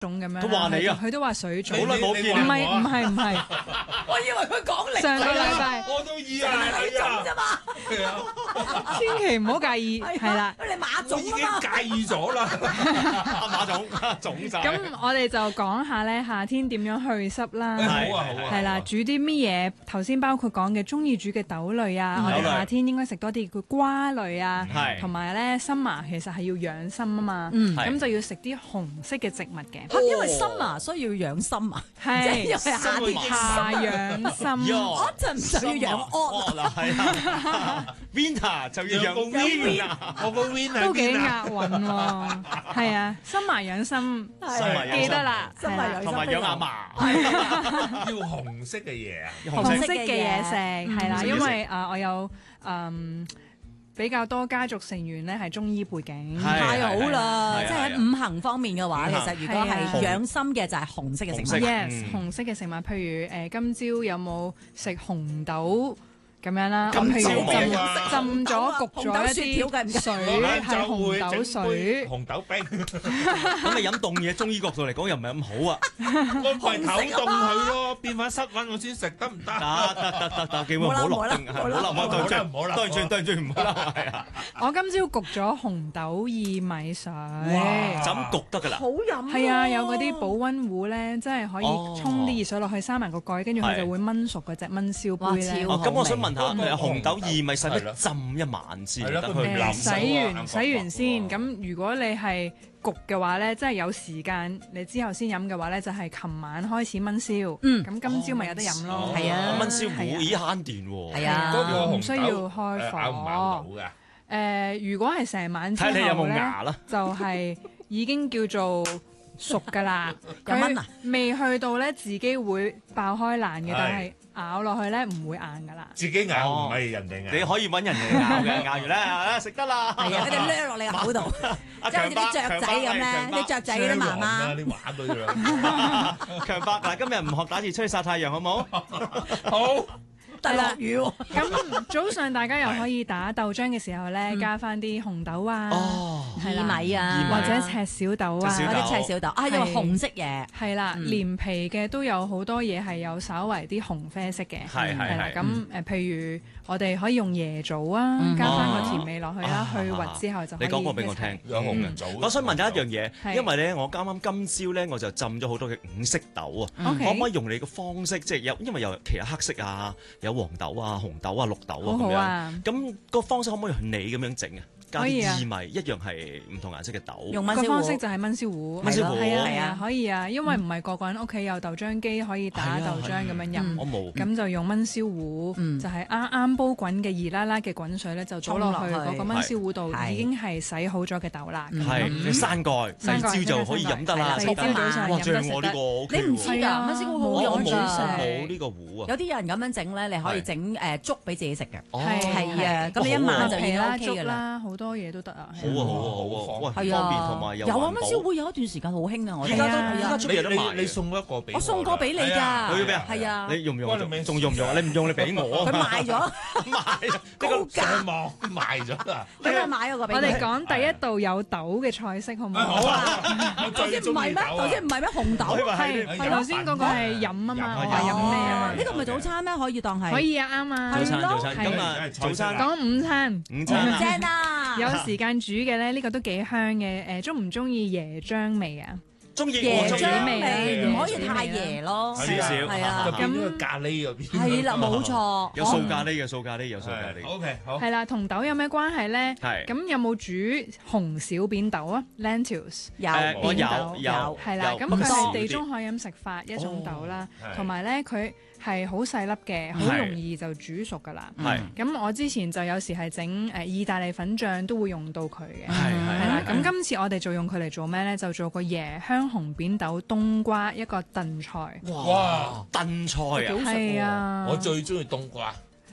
種咁樣。 佢話你啊， 佢都話水腫。 好耐冇見。 唔係， 我以為佢講你。 上個禮拜我都以為係啊， 啫嘛。 千祈唔好介意，係啦。 你馬我已經總啊嘛。 介意咗啦。 阿馬總腫晒。 咁我哋就講下咧夏天點樣去濕啦。 好啊好啊。 係啦，煮啲乜嘢？頭先包括講嘅中意煮嘅豆類啊，我哋夏天應該食多啲叫瓜類啊，同埋咧summer其實係要養心啊嘛，咁就要食啲紅色嘅植物嘅。 因為summer所以要養心啊， 係因為夏天夏養心。 我陣就要養惡啦，係啊。Winter 就要養 Win 啊， 我個 Win 都幾押韻喎。係啊，summer養心，記得啦， 同埋養阿嫲。 要紅色嘅嘢啊， 紅色嘅嘢食係啦，因為我有比較多家族成員咧係中醫背景， 太好啦！即係喺五行方面嘅話，其實如果係養心嘅就係紅色嘅食物。 Yes，紅色嘅食物，譬如今朝有冇食紅豆？咁樣啦， 今譬如朝浸咗焗咗一啲水，係紅豆水、 紅豆冰。 咁你飲凍嘢，中醫角度嚟講又唔係咁好啊。 我咪唞凍佢咯，變翻室溫我先食得唔得？ 得，記住唔好落冰，唔好啦，對住唔好啦，係啊。 我今朝焗咗紅豆薏米水， 就咁焗得㗎啦。 好飲。 係啊，有嗰啲保溫壺咧，真係可以沖啲熱水落去，閂埋個蓋，跟住佢就會燜熟嗰隻燜燒杯咧。 咁我想問下，紅豆薏米使唔使浸一晚先？ 洗完先。咁如果你係焗嘅話咧，即係有時間你之後先飲嘅話咧，就係琴晚開始燜燒。咁今朝咪有得飲咯。 係啊， 燜燒壺咦慳電喎。 係啊， 嗰個紅豆唔需要開火。 咬唔咬到㗎？ 如果係成晚之後睇你有冇咧牙啦， 就係已經叫做熟㗎啦。 有蚊啊？ 未去到咧自己會爆開爛嘅，但係咬落去咧唔會硬㗎啦。 自己咬唔係人哋咬。 你可以揾人嚟咬嘅，咬完咧食得啦。 係啊，佢哋掠落你個口度，即係好似啲雀仔咁咧，啲雀仔嗰啲媽媽。 你玩到樣。 強伯嗱，今日唔學打字，出去曬太陽好冇？ 好。 但落雨喎。 咁早上大家又可以打豆漿嘅時候咧，加翻啲紅豆啊， 薏米啊， 或者赤小豆啊， 嗰啲赤小豆啊，因為紅色嘢。 係啦，連皮嘅都有好多嘢係有稍為啲紅啡色嘅。 係啦，咁譬如我哋可以用椰棗啊，加翻個甜味落去啦，去核之後就可以。 你講過俾我聽， 有紅人棗。 我想問一樣嘢，因為咧我啱啱今朝咧我就浸咗好多嘅五色豆啊，可唔可以用你嘅方式，即係因為有其實黑色啊，有黃豆啊、紅豆啊、綠豆啊咁樣，咁個方式可唔可以你咁樣整啊？加啲薏米一樣係唔同顏色嘅豆， 用燜燒壺。 個方式就係燜燒壺， 燜燒壺係啊，可以啊，因為唔係個個人屋企有豆漿機可以打豆漿咁樣飲， 我冇， 咁就用燜燒壺，就係啱啱煲滾嘅熱辣辣嘅滾水咧，就倒落去嗰個燜燒壺度，已經係洗好咗嘅豆啦。 係你閂蓋，第二朝就可以飲得啦。 第二朝早上飲得食得。 你唔知㗎，燜燒壺好飲㗎。 冇呢個壺啊。 有啲人咁樣整咧，你可以整粥俾自己食嘅。 係啊，咁你一晚就已經 OK 㗎啦。 好多嘢都得啊。 好啊，喂，方便同埋又環保。 有啊，燜燒壺有一段時間好興啊，我而家出邊有得賣。 你送一個俾我。 我送過俾你㗎。 我要咩啊？ 係啊。 你用唔用？仲用唔用？你唔用你俾我。 佢賣咗。 賣高價。 上網賣咗啦。 咁啊買咗個俾你。 我哋講第一道有豆嘅菜式好唔好？ 好啊。頭先唔係咩？頭先唔係咩？紅豆。 係頭先嗰個係飲啊嘛，我話飲咩啊嘛？ 呢個咪早餐咩？可以當係。 可以啊，啱啊。 早餐咁啊，早餐講午餐。 正啊！ 有時間煮嘅咧，呢個都幾香嘅。中唔中意椰漿味啊？ 中意椰漿味， 唔可以太椰咯。 少少係啊。 咁咖喱嗰邊。 係啦，冇錯。 有素咖喱嘅，素咖喱有素咖喱。 OK，好。 係啦，同豆有咩關係咧？ 係。 咁有冇煮紅小扁豆啊 ？Lentils 有， 我有。 係啦，咁佢係地中海飲食法一種豆啦，同埋咧佢係好細粒嘅，好容易就煮熟噶啦。咁我之前就有時係整意大利粉醬都會用到佢嘅。係啦，咁今次我哋就用佢嚟做咩咧？就做個椰香紅扁豆冬瓜一個燉菜。 哇， 燉菜啊！ 係啊， 我最中意冬瓜。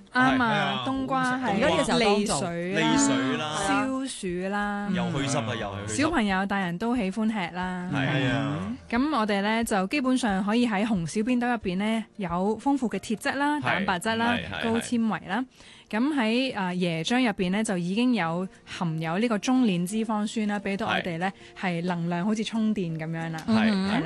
啱啊，冬瓜係而家呢個時候利水啦、 消暑啦， 又去濕啊，又係去濕。 小朋友、大人都喜歡吃啦。 係啊， 咁我哋咧就基本上可以喺紅小扁豆入邊咧有豐富嘅鐵質啦、蛋白質啦、高纖維啦。咁喺椰漿入邊咧就已經含有呢個中鏈脂肪酸啦，俾到我哋咧係能量好似充電咁樣啦。係啦。